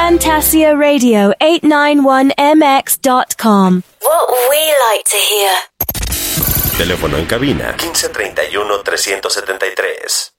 FantasiaRadio891MX.com. What we like to hear. Teléfono en cabina 1531-373.